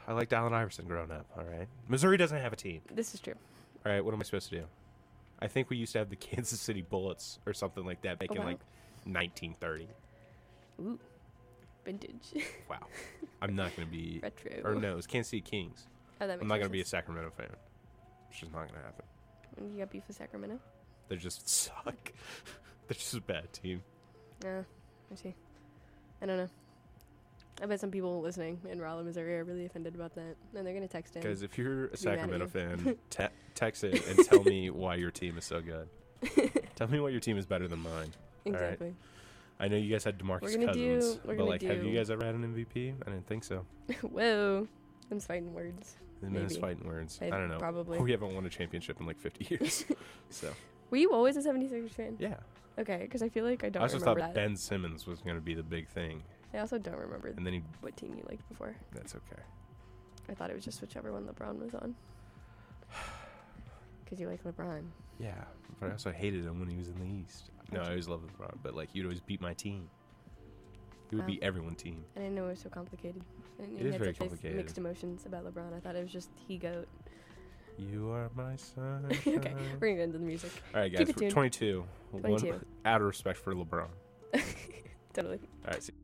I liked Allen Iverson growing up. All right. Missouri doesn't have a team. This is true. All right. What am I supposed to do? I think we used to have the Kansas City Bullets or something like that back in wow. like 1930. Ooh, vintage. Wow. I'm not going to be. Retro. Or no, it's Kansas City Kings. Oh, that makes I'm not going to be a sense. Sacramento fan. It's just not going to happen. You got beef with Sacramento? They just suck. They're just a bad team. Yeah, I see. I don't know. I bet some people listening in Rolla, Missouri are really offended about that. And they're going to text in. Guys, if you're a Be mad at Sacramento you. fan, text it and tell me why your team is so good. Tell me why your team is better than mine. Exactly. I know you guys had DeMarcus We're gonna Cousins, we're but gonna like, have do- you guys ever had an MVP? I didn't think so. Whoa. I'm fighting words. The man's Maybe. fighting words. I I don't know. probably. We haven't won a championship in like 50 years. So, Were you always a 76ers fan? yeah. Okay, because I feel like I I don't also remember thought that. Ben Simmons was going to be the big thing. I also don't remember And then he, what team you liked before. that's okay. I thought it was just whichever one LeBron was on. Because you like LeBron. Yeah. But I also hated him when he was in the East. No, I always loved LeBron, but like, you'd always beat my team. You would Wow. beat everyone's team. I didn't know it was so complicated. And It you is had very such these complicated. mixed emotions about LeBron. I thought it was just he goat. You are my son. Okay, we're gonna get into the music. All right, Keep guys. it tuned. 22. 22. Out of respect for LeBron. Totally. All right. See